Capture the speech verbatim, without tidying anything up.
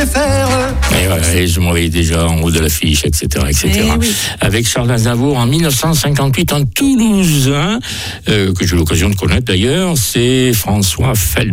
préfère. Et voilà, et je me voyais déjà en haut de l'affiche, et cetera, et cetera. Oui. Avec Charles Aznavour en dix-neuf cent cinquante-huit en Toulouse, hein, euh, que j'ai eu l'occasion de connaître d'ailleurs, c'est François Fellman.